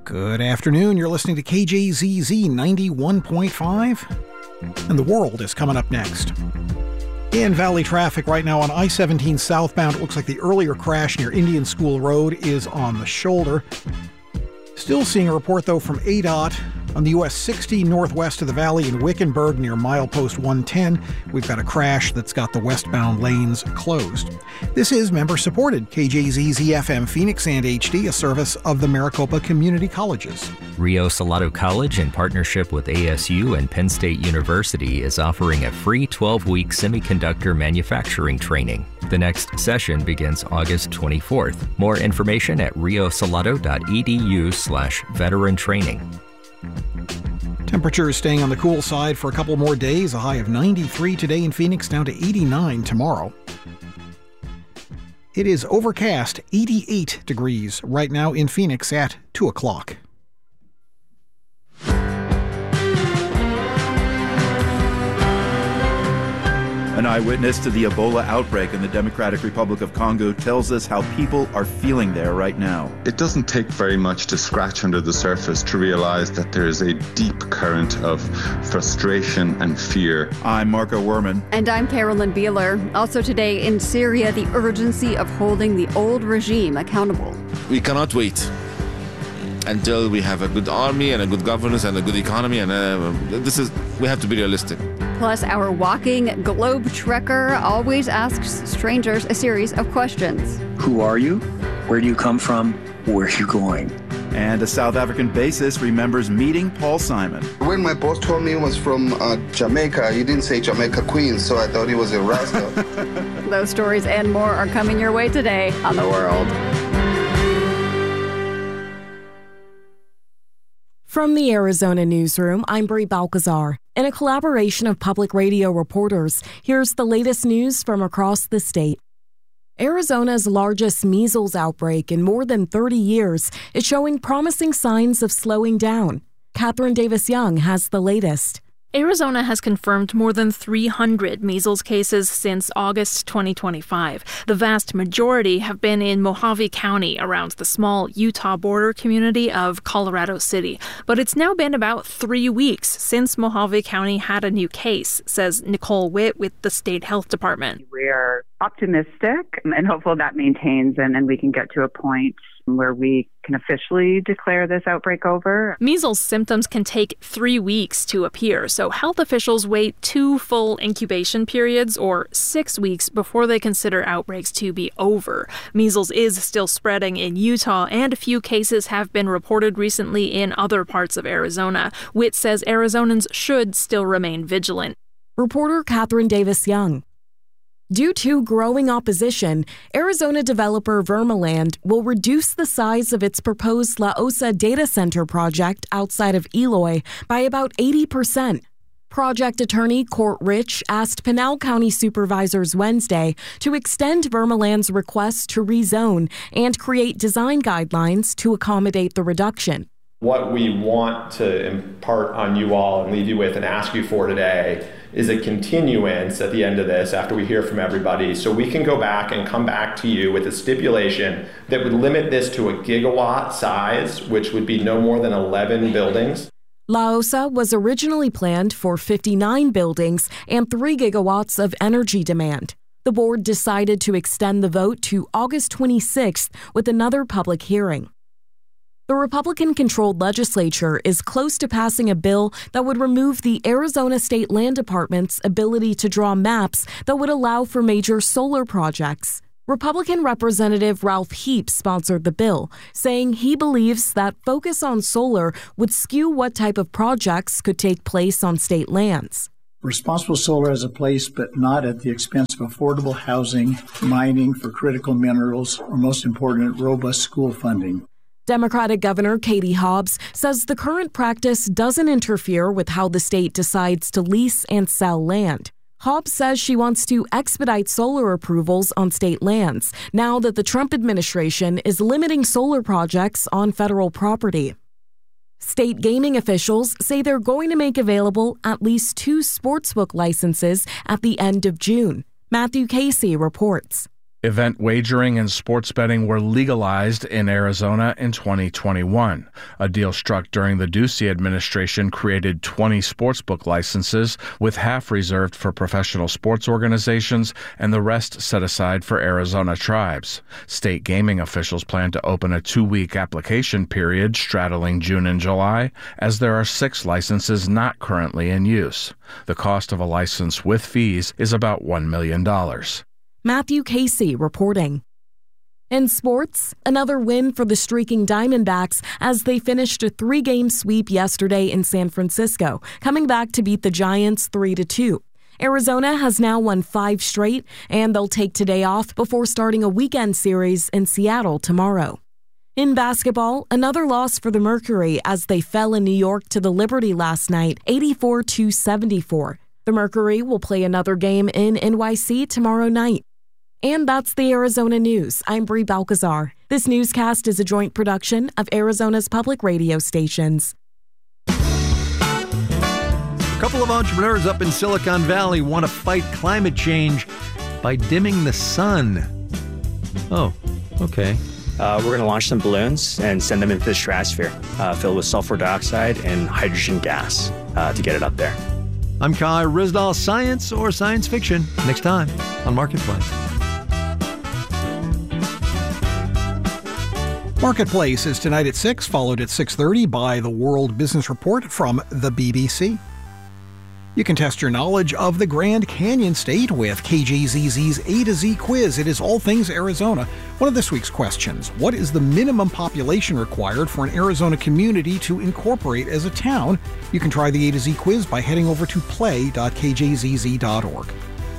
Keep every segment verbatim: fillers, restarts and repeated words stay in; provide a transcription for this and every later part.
Good afternoon. You're listening to K J Z Z ninety-one point five, and the world is coming up next. In Valley traffic right now on I seventeen southbound, it looks like the earlier crash near Indian School Road is on the shoulder. Still seeing a report, though, from A D O T on the U S sixty northwest of the valley in Wickenburg near milepost one ten. We've got a crash that's got the westbound lanes closed. This is member-supported K J Z Z F M Phoenix and H D, a service of the Maricopa Community Colleges. Rio Salado College, in partnership with A S U and Penn State University, is offering a free twelve-week semiconductor manufacturing training. The next session begins August twenty-fourth. More information at riosalado.edu slash veteran training. Temperatures staying on the cool side for a couple more days. A high of ninety-three today in Phoenix, down to eighty-nine tomorrow. It is overcast, eighty-eight degrees right now in Phoenix at two o'clock. An eyewitness to the Ebola outbreak in the Democratic Republic of Congo tells us how people are feeling there right now. It doesn't take very much to scratch under the surface to realize that there is a deep current of frustration and fear. I'm Marco Werman. And I'm Carolyn Beeler. Also today in Syria, the urgency of holding the old regime accountable. We cannot wait until we have a good army and a good governance and a good economy, and uh, this is, we have to be realistic. Plus, our walking globe trekker always asks strangers a series of questions. Who are you? Where do you come from? Where are you going? And a South African bassist remembers meeting Paul Simon. When my boss told me he was from uh, Jamaica, he didn't say Jamaica Queens, so I thought he was a Rasta. Those stories and more are coming your way today on The World. From the Arizona Newsroom, I'm Brie Balcazar. In a collaboration of public radio reporters, here's the latest news from across the state. Arizona's largest measles outbreak in more than thirty years is showing promising signs of slowing down. Catherine Davis-Young has the latest. Arizona has confirmed more than three hundred measles cases since August twenty twenty-five. The vast majority have been in Mojave County, around the small Utah border community of Colorado City. But it's now been about three weeks since Mojave County had a new case, says Nicole Witt with the state health department. We're optimistic and hopeful that maintains and, and we can get to a point where we can officially declare this outbreak over. Measles symptoms can take three weeks to appear, so health officials wait two full incubation periods, or six weeks, before they consider outbreaks to be over. Measles is still spreading in Utah, and a few cases have been reported recently in other parts of Arizona. Witt says Arizonans should still remain vigilant. Reporter Catherine Davis-Young. Due to growing opposition, Arizona developer Vermaland will reduce the size of its proposed La Osa data center project outside of Eloy by about eighty percent. Project attorney Court Rich asked Pinal County supervisors Wednesday to extend Vermaland's request to rezone and create design guidelines to accommodate the reduction. What we want to impart on you all and leave you with and ask you for today is a continuance at the end of this after we hear from everybody, so we can go back and come back to you with a stipulation that would limit this to a gigawatt size, which would be no more than eleven buildings. La Osa was originally planned for fifty-nine buildings and three gigawatts of energy demand. The board decided to extend the vote to August twenty-sixth with another public hearing. The Republican-controlled legislature is close to passing a bill that would remove the Arizona State Land Department's ability to draw maps that would allow for major solar projects. Republican Representative Ralph Heap sponsored the bill, saying he believes that focus on solar would skew what type of projects could take place on state lands. Responsible solar has a place, but not at the expense of affordable housing, mining for critical minerals, or most important, robust school funding. Democratic Governor Katie Hobbs says the current practice doesn't interfere with how the state decides to lease and sell land. Hobbs says she wants to expedite solar approvals on state lands now that the Trump administration is limiting solar projects on federal property. State gaming officials say they're going to make available at least two sportsbook licenses at the end of June. Matthew Casey reports. Event wagering and sports betting were legalized in Arizona in twenty twenty-one. A deal struck during the Ducey administration created twenty sportsbook licenses, with half reserved for professional sports organizations and the rest set aside for Arizona tribes. State gaming officials plan to open a two-week application period straddling June and July, as there are six licenses not currently in use. The cost of a license with fees is about one million dollars. Matthew Casey reporting. In sports, another win for the streaking Diamondbacks as they finished a three-game sweep yesterday in San Francisco, coming back to beat the Giants three to two. Arizona has now won five straight, and they'll take today off before starting a weekend series in Seattle tomorrow. In basketball, another loss for the Mercury as they fell in New York to the Liberty last night, eighty-four to seventy-four. The Mercury will play another game in N Y C tomorrow night. And that's the Arizona News. I'm Bree Balcazar. This newscast is a joint production of Arizona's public radio stations. A couple of entrepreneurs up in Silicon Valley want to fight climate change by dimming the sun. Oh, okay. Uh, we're going to launch some balloons and send them into the stratosphere, uh, filled with sulfur dioxide and hydrogen gas uh, to get it up there. I'm Kai Rizdal. Science or science fiction? Next time on Marketplace. Marketplace is tonight at six, followed at six thirty by the World Business Report from the B B C. You can test your knowledge of the Grand Canyon State with K J Z Z's A to Z quiz. It is all things Arizona. One of this week's questions: what is the minimum population required for an Arizona community to incorporate as a town? You can try the A to Z quiz by heading over to play dot k j z z dot org.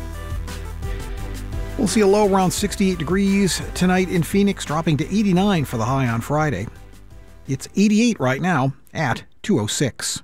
We'll see a low around sixty-eight degrees tonight in Phoenix, dropping to eighty-nine for the high on Friday. It's eighty-eight right now at two oh six.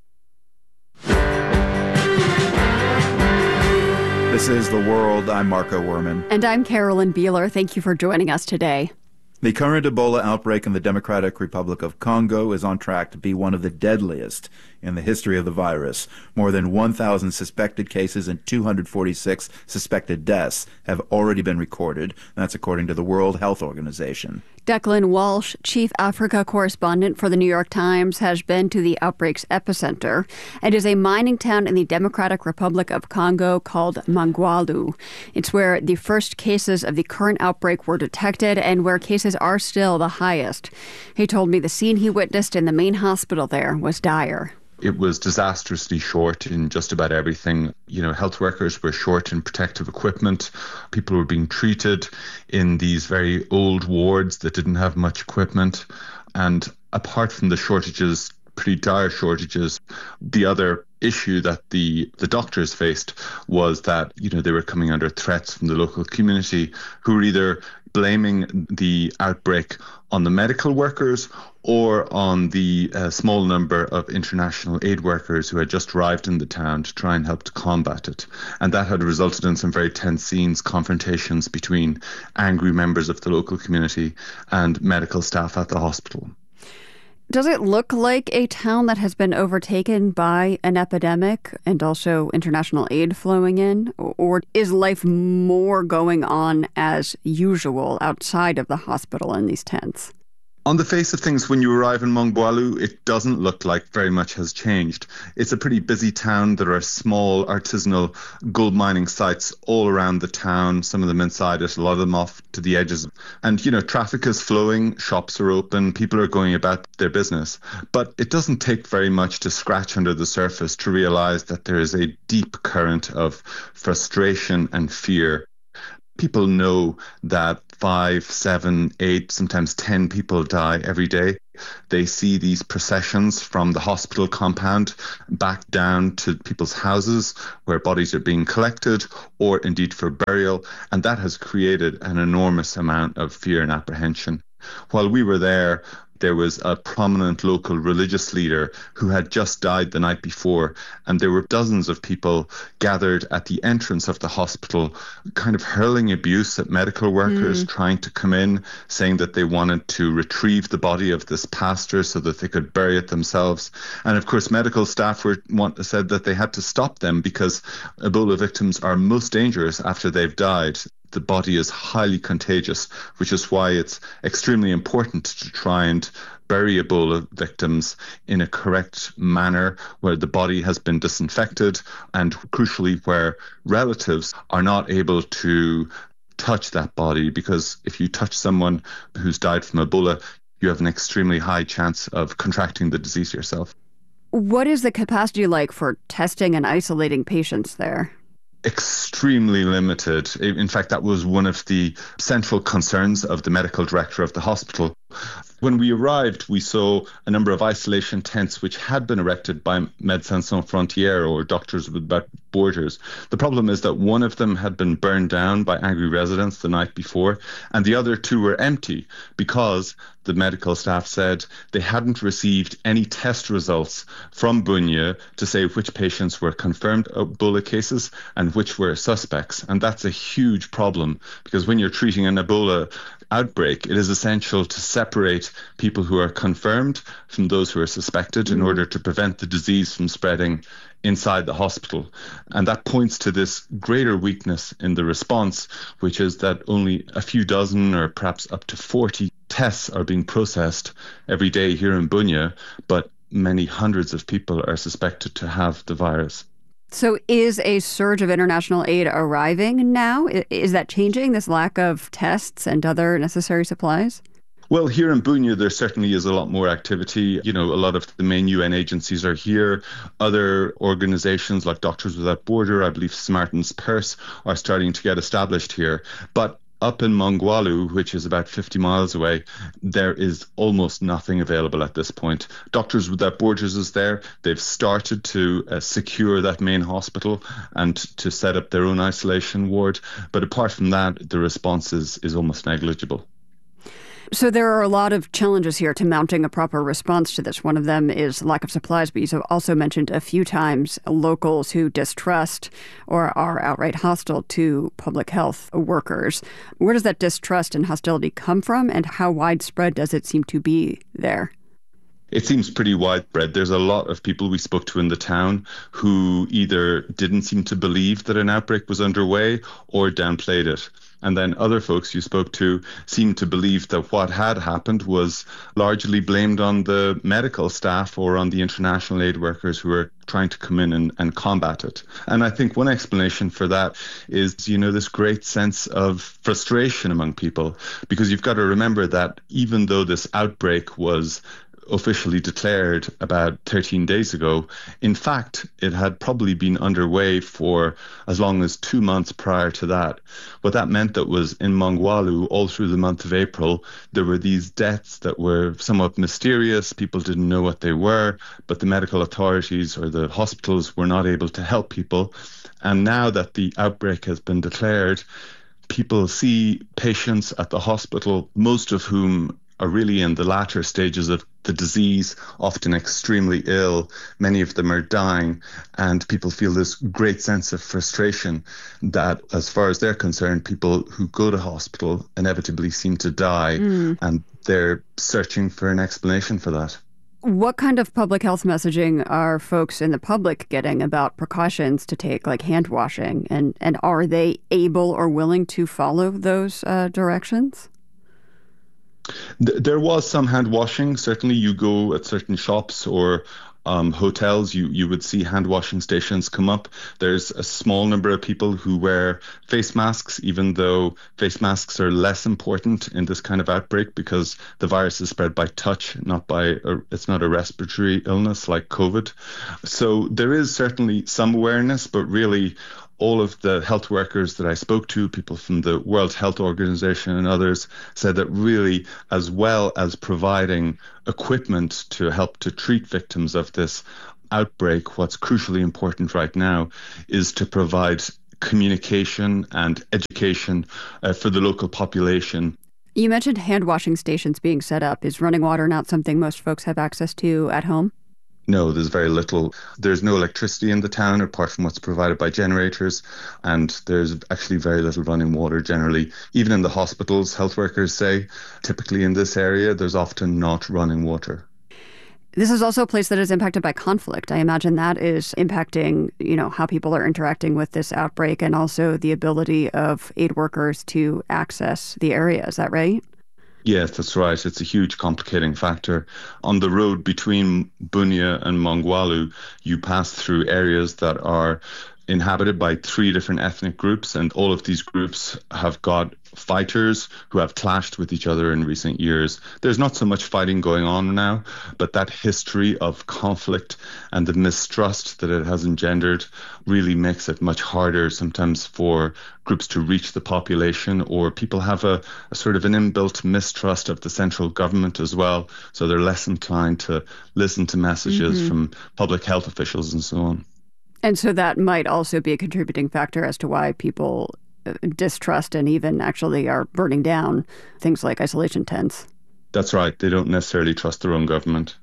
This is The World. I'm Marco Werman. And I'm Carolyn Beeler. Thank you for joining us today. The current Ebola outbreak in the Democratic Republic of Congo is on track to be one of the deadliest in the history of the virus. More than one thousand suspected cases and two hundred forty-six suspected deaths have already been recorded. That's according to the World Health Organization. Declan Walsh, chief Africa correspondent for the New York Times, has been to the outbreak's epicenter. It is a mining town in the Democratic Republic of Congo called Mangwalu. It's where the first cases of the current outbreak were detected and where cases are still the highest. He told me the scene he witnessed in the main hospital there was dire. It was disastrously short in just about everything. You know, health workers were short in protective equipment. People were being treated in these very old wards that didn't have much equipment. And apart from the shortages, pretty dire shortages, the other issue that the, the doctors faced was that, you know, they were coming under threats from the local community who were either blaming the outbreak on the medical workers or on the uh, small number of international aid workers who had just arrived in the town to try and help to combat it. And that had resulted in some very tense scenes, confrontations between angry members of the local community and medical staff at the hospital. Does it look like a town that has been overtaken by an epidemic and also international aid flowing in? Or is life more going on as usual outside of the hospital in these tents? On the face of things, when you arrive in Mangwalu, it doesn't look like very much has changed. It's a pretty busy town. There are small artisanal gold mining sites all around the town, some of them inside it, a lot of them off to the edges. And, you know, traffic is flowing, shops are open, people are going about their business. But it doesn't take very much to scratch under the surface to realize that there is a deep current of frustration and fear. People know that five, seven, eight, sometimes ten people die every day. They see these processions from the hospital compound back down to people's houses where bodies are being collected or indeed for burial. And that has created an enormous amount of fear and apprehension. While we were there, there was a prominent local religious leader who had just died the night before, and there were dozens of people gathered at the entrance of the hospital, kind of hurling abuse at medical workers, mm. trying to come in, saying that they wanted to retrieve the body of this pastor so that they could bury it themselves. And of course, medical staff were want, said that they had to stop them because Ebola victims are most dangerous after they've died. the body is highly contagious, which is why it's extremely important to try and bury Ebola victims in a correct manner where the body has been disinfected and crucially where relatives are not able to touch that body, because if you touch someone who's died from Ebola, you have an extremely high chance of contracting the disease yourself. What is the capacity like for testing and isolating patients there? Extremely limited. In fact, that was one of the central concerns of the medical director of the hospital. When we arrived, we saw a number of isolation tents which had been erected by Médecins Sans Frontières, or Doctors Without Borders. The problem is that one of them had been burned down by angry residents the night before, and the other two were empty because the medical staff said they hadn't received any test results from Bunia to say which patients were confirmed Ebola cases and which were suspects. And that's a huge problem, because when you're treating an Ebola outbreak, it is essential to separate people who are confirmed from those who are suspected in order to prevent the disease from spreading inside the hospital. And that points to this greater weakness in the response, which is that only a few dozen or perhaps up to forty tests are being processed every day here in Bunia, but many hundreds of people are suspected to have the virus. So is a surge of international aid arriving now? Is that changing, this lack of tests and other necessary supplies? Well, here in Bunia, there certainly is a lot more activity. You know, a lot of the main U N agencies are here. Other organizations like Doctors Without Borders, I believe Smartens Purse, are starting to get established here. But up in Mongwalu, which is about fifty miles away, there is almost nothing available at this point. Doctors Without Borders is there. They've started to uh, secure that main hospital and to set up their own isolation ward. But apart from that, the response is, is almost negligible. So there are a lot of challenges here to mounting a proper response to this. One of them is lack of supplies, but you've also mentioned a few times locals who distrust or are outright hostile to public health workers. Where does that distrust and hostility come from, and how widespread does it seem to be there? It seems pretty widespread. There's a lot of people we spoke to in the town who either didn't seem to believe that an outbreak was underway or downplayed it. And then other folks you spoke to seemed to believe that what had happened was largely blamed on the medical staff or on the international aid workers who were trying to come in and, and combat it. And I think one explanation for that is, you know, this great sense of frustration among people, because you've got to remember that even though this outbreak was officially declared about thirteen days ago, in fact, it had probably been underway for as long as two months prior to that. What that meant that was in Mongwalu, all through the month of April, there were these deaths that were somewhat mysterious. People didn't know what they were, but the medical authorities or the hospitals were not able to help people. And now that the outbreak has been declared, people see patients at the hospital, most of whom are really in the latter stages of the disease, often extremely ill. Many of them are dying, and people feel this great sense of frustration that, as far as they're concerned, people who go to hospital inevitably seem to die, mm. and they're searching for an explanation for that. What kind of public health messaging are folks in the public getting about precautions to take, like hand washing, and, and are they able or willing to follow those uh, directions? There was some hand washing. Certainly you go at certain shops or um, hotels, you, you would see hand washing stations come up. There's a small number of people who wear face masks, even though face masks are less important in this kind of outbreak because the virus is spread by touch, not by, a, it's not a respiratory illness like COVID. So there is certainly some awareness, but really all of the health workers that I spoke to, people from the World Health Organization and others, said that really, as well as providing equipment to help to treat victims of this outbreak, what's crucially important right now is to provide communication and education uh, for the local population. You mentioned hand washing stations being set up. Is running water not something most folks have access to at home? No, there's very little. There's no electricity in the town apart from what's provided by generators, and there's actually very little running water generally. Even in the hospitals, health workers say, typically in this area, there's often not running water. This is also a place that is impacted by conflict. I imagine that is impacting, you know, how people are interacting with this outbreak and also the ability of aid workers to access the area. Is that right? Yes, that's right. It's a huge complicating factor. On the road between Bunia and Mongwalu, you pass through areas that are inhabited by three different ethnic groups, and all of these groups have got fighters who have clashed with each other in recent years. There's not so much fighting going on now, but that history of conflict and the mistrust that it has engendered really makes it much harder sometimes for groups to reach the population, or people have a, a sort of an inbuilt mistrust of the central government as well, so they're less inclined to listen to messages mm-hmm. from public health officials and so on. And so that might also be a contributing factor as to why people distrust and even actually are burning down things like isolation tents. That's right. They don't necessarily trust their own government.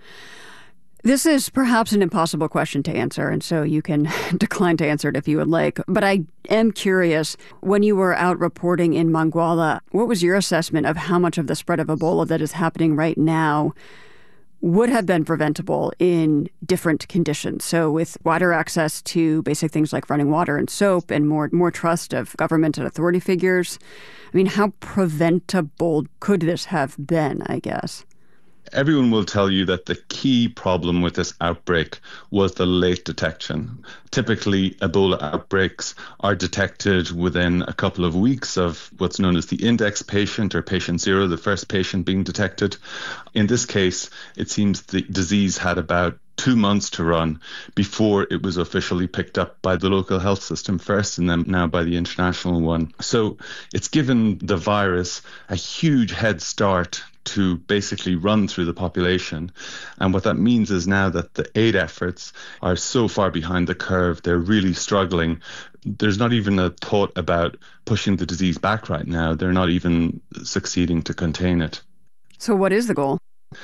This is perhaps an impossible question to answer, and so you can decline to answer it if you would like. But I am curious, when you were out reporting in Mongwala, what was your assessment of how much of the spread of Ebola that is happening right now would have been preventable in different conditions? So with wider access to basic things like running water and soap and more more trust of government and authority figures, I mean, how preventable could this have been, I guess? Everyone will tell you that the key problem with this outbreak was the late detection. Typically, Ebola outbreaks are detected within a couple of weeks of what's known as the index patient or patient zero, the first patient being detected. In this case, it seems the disease had about two months to run before it was officially picked up by the local health system first and then now by the international one. So it's given the virus a huge head start to basically run through the population. And what that means is now that the aid efforts are so far behind the curve, they're really struggling. There's not even a thought about pushing the disease back right now. They're not even succeeding to contain it. So what is the goal?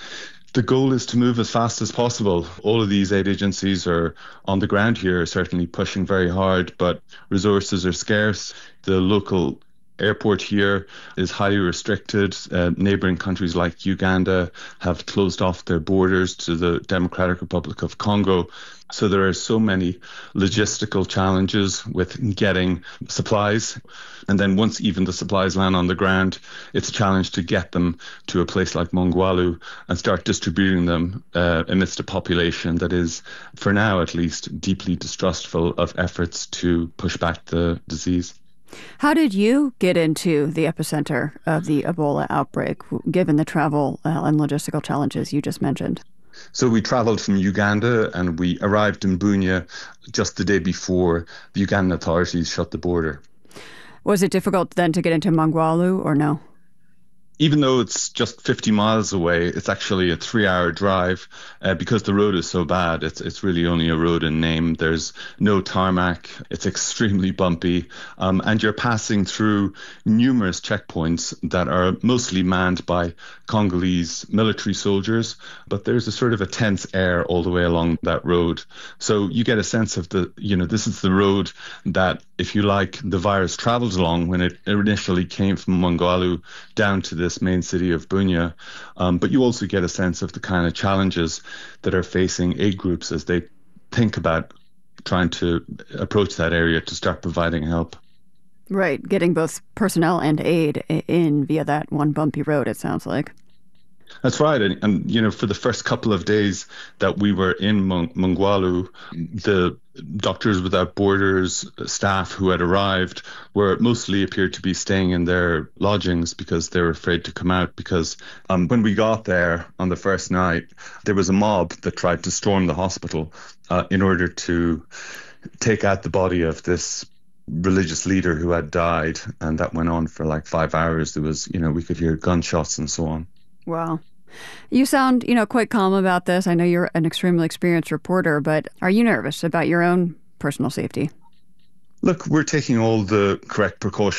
The goal is to move as fast as possible. All of these aid agencies are on the ground here, certainly pushing very hard, but resources are scarce. The local airport here is highly restricted. Uh, neighboring countries like Uganda have closed off their borders to the Democratic Republic of Congo. So there are so many logistical challenges with getting supplies. And then once even the supplies land on the ground, it's a challenge to get them to a place like Mongwalu and start distributing them uh, amidst a population that is, for now at least, deeply distrustful of efforts to push back the disease. How did you get into the epicenter of the Ebola outbreak, given the travel uh, and logistical challenges you just mentioned? So we traveled from Uganda and we arrived in Bunia just the day before the Ugandan authorities shut the border. Was it difficult then to get into Mongwalu or no? Even though it's just fifty miles away, it's actually a three-hour drive uh, because the road is so bad. It's it's really only a road in name. There's no tarmac. It's extremely bumpy. Um, and you're passing through numerous checkpoints that are mostly manned by Congolese military soldiers. But there's a sort of a tense air all the way along that road. So you get a sense of the, you know, this is the road that, if you like, the virus traveled along when it initially came from Mongwalu down to this main city of Bunia. Um, but you also get a sense of the kind of challenges that are facing aid groups as they think about trying to approach that area to start providing help. Right, getting both personnel and aid in via that one bumpy road, it sounds like. That's right. And, and, you know, for the first couple of days that we were in Mong- Mongwalu, the Doctors Without Borders staff who had arrived were mostly appeared to be staying in their lodgings because they were afraid to come out. Because um, when we got there on the first night, there was a mob that tried to storm the hospital uh, in order to take out the body of this religious leader who had died. And that went on for like five hours. There was, you know, we could hear gunshots and so on. Wow. You sound, you know, quite calm about this. I know you're an extremely experienced reporter, but are you nervous about your own personal safety? Look, we're taking all the correct precautions